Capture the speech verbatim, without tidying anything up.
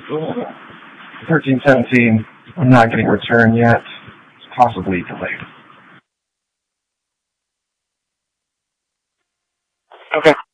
thirteen seventeen, I'm not getting a return yet. It's possibly delayed. Okay.